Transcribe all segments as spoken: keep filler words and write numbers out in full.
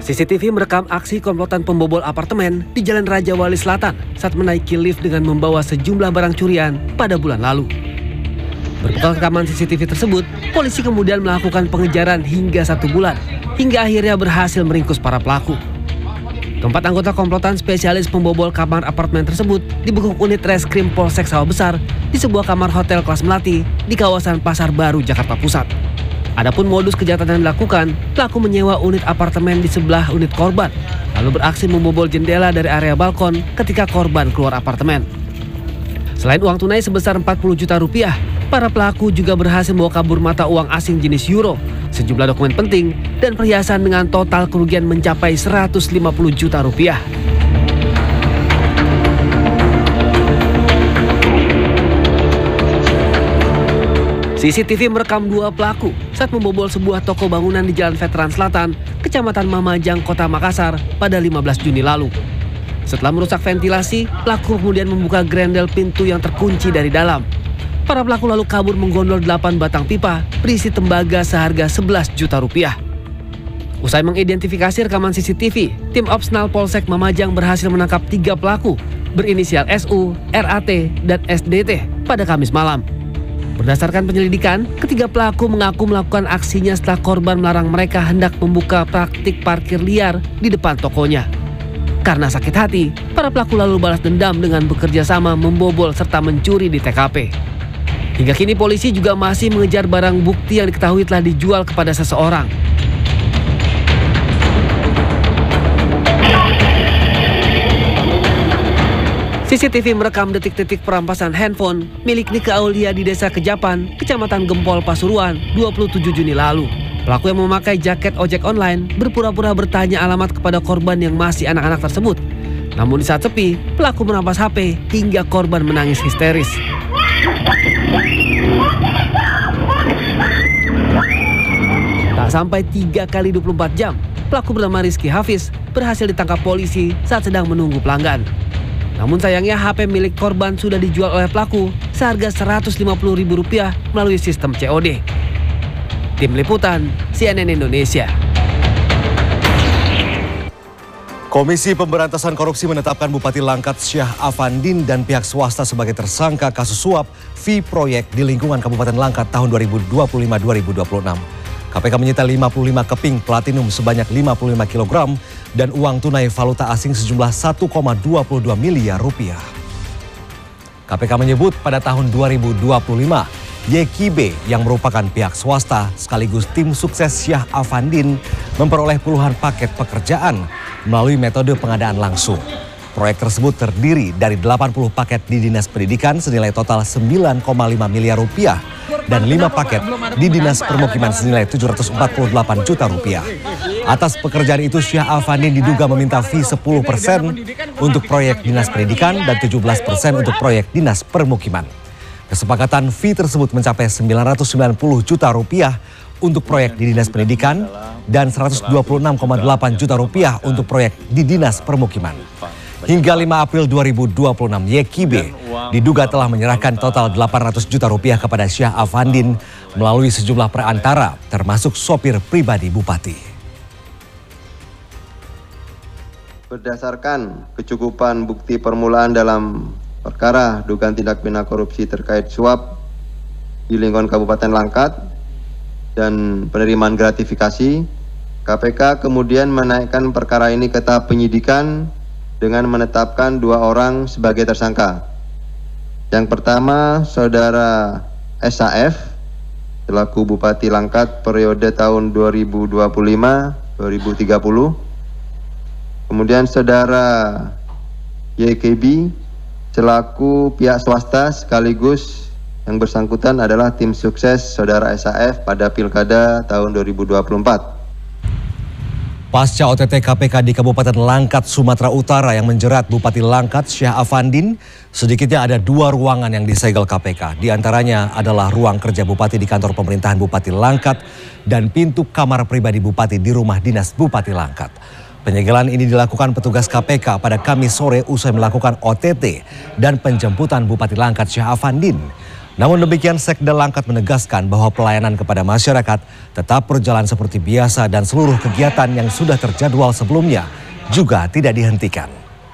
C C T V merekam aksi komplotan pembobol apartemen di Jalan Raja Wali Selatan saat menaiki lift dengan membawa sejumlah barang curian pada bulan lalu. Berbekal rekaman C C T V tersebut, polisi kemudian melakukan pengejaran hingga satu bulan, hingga akhirnya berhasil meringkus para pelaku. Keempat anggota komplotan spesialis pembobol kamar apartemen tersebut dibekuk unit reskrim Polsek Sawah Besar di sebuah kamar hotel kelas melati di kawasan Pasar Baru, Jakarta Pusat. Adapun modus kejahatan yang dilakukan, pelaku menyewa unit apartemen di sebelah unit korban, lalu beraksi membobol jendela dari area balkon ketika korban keluar apartemen. Selain uang tunai sebesar empat puluh juta rupiah, para pelaku juga berhasil membawa kabur mata uang asing jenis euro, sejumlah dokumen penting, dan perhiasan dengan total kerugian mencapai seratus lima puluh juta rupiah. C C T V merekam dua pelaku saat membobol sebuah toko bangunan di Jalan Veteran Selatan, Kecamatan Mamajang, Kota Makassar pada lima belas Juni lalu. Setelah merusak ventilasi, pelaku kemudian membuka grendel pintu yang terkunci dari dalam. Para pelaku lalu kabur menggondol delapan batang pipa berisi tembaga seharga sebelas juta rupiah. Usai mengidentifikasi rekaman C C T V, tim Opsnal Polsek Mamajang berhasil menangkap tiga pelaku berinisial S U, R A T, dan S D T pada Kamis malam. Berdasarkan penyelidikan, ketiga pelaku mengaku melakukan aksinya setelah korban melarang mereka hendak membuka praktik parkir liar di depan tokonya. Karena sakit hati, para pelaku lalu balas dendam dengan bekerja sama membobol serta mencuri di T K P. Hingga kini polisi juga masih mengejar barang bukti yang diketahui telah dijual kepada seseorang. C C T V merekam detik-detik perampasan handphone milik Nika Aulia di Desa Kejapan, Kecamatan Gempol, Pasuruan, dua puluh tujuh Juni lalu. Pelaku yang memakai jaket ojek online berpura-pura bertanya alamat kepada korban yang masih anak-anak tersebut. Namun di saat sepi, pelaku merampas H P hingga korban menangis histeris. Tak sampai tiga kali dua puluh empat jam, pelaku bernama Rizky Hafiz berhasil ditangkap polisi saat sedang menunggu pelanggan. Namun sayangnya H P milik korban sudah dijual oleh pelaku seharga seratus lima puluh ribu rupiah melalui sistem C O D. Tim Liputan C N N Indonesia. Komisi Pemberantasan Korupsi menetapkan Bupati Langkat Syah Afandin dan pihak swasta sebagai tersangka kasus suap fee proyek di lingkungan Kabupaten Langkat tahun dua ribu dua puluh lima dua ribu dua puluh enam. K P K menyita lima puluh lima keping platinum sebanyak lima puluh lima kilogram dan uang tunai valuta asing sejumlah satu koma dua dua miliar rupiah. K P K menyebut pada tahun dua ribu dua puluh lima, Y K B yang merupakan pihak swasta sekaligus tim sukses Syah Afandin memperoleh puluhan paket pekerjaan melalui metode pengadaan langsung. Proyek tersebut terdiri dari delapan puluh paket di Dinas Pendidikan senilai total sembilan koma lima miliar rupiah dan lima paket di Dinas Permukiman senilai tujuh ratus empat puluh delapan juta rupiah. Atas pekerjaan itu Syah Afandin diduga meminta fee sepuluh persen untuk proyek Dinas Pendidikan dan tujuh belas persen untuk proyek Dinas Permukiman. Kesepakatan fee tersebut mencapai sembilan ratus sembilan puluh juta rupiah untuk proyek di Dinas Pendidikan dan seratus dua puluh enam koma delapan juta rupiah untuk proyek di Dinas Permukiman. Hingga lima April dua ribu dua puluh enam, Y K B diduga telah menyerahkan total delapan ratus juta rupiah kepada Syah Afandin melalui sejumlah perantara, termasuk sopir pribadi Bupati. Berdasarkan kecukupan bukti permulaan dalam perkara dugaan tindak pidana korupsi terkait suap di lingkungan Kabupaten Langkat dan penerimaan gratifikasi, K P K kemudian menaikkan perkara ini ke tahap penyidikan dengan menetapkan dua orang sebagai tersangka. Yang pertama, Saudara S A F selaku Bupati Langkat periode tahun dua ribu dua puluh lima sampai dua ribu tiga puluh. Kemudian Saudara Y K B selaku pihak swasta sekaligus yang bersangkutan adalah tim sukses Saudara S A F pada Pilkada tahun dua ribu dua puluh empat. Pasca O T T K P K di Kabupaten Langkat, Sumatera Utara yang menjerat Bupati Langkat Syah Afandin, sedikitnya ada dua ruangan yang disegel K P K. Di antaranya adalah ruang kerja Bupati di kantor pemerintahan Bupati Langkat dan pintu kamar pribadi Bupati di rumah dinas Bupati Langkat. Penyegelan ini dilakukan petugas K P K pada Kamis sore usai melakukan O T T dan penjemputan Bupati Langkat Syah Afandin. Namun demikian, Sekda Langkat menegaskan bahwa pelayanan kepada masyarakat tetap berjalan seperti biasa dan seluruh kegiatan yang sudah terjadwal sebelumnya juga tidak dihentikan.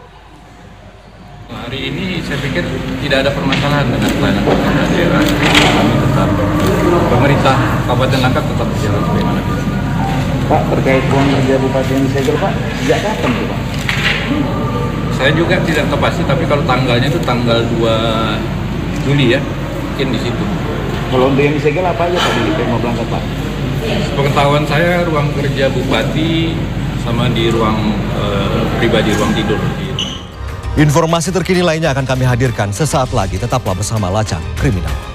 Hari ini saya pikir tidak ada permasalahan dengan pelayanan kepada daerah. Kami tetap, pemerintah Kabupaten Langkat tetap berjalan sebagaimana biasa. Pak, terkait uang kerja Bupati yang disegel, Pak, sejak kapan tuh, Pak? Saya juga tidak tahu pasti, tapi kalau tanggalnya itu tanggal dua Juli ya, mungkin di situ. Kalau untuk yang disegel apa aja Pak di Pemkab Langkat, Pak? Pengetahuan saya ruang kerja Bupati sama di ruang eh, pribadi, ruang tidur. Di Informasi terkini lainnya akan kami hadirkan sesaat lagi. Tetaplah bersama Lacak Kriminal.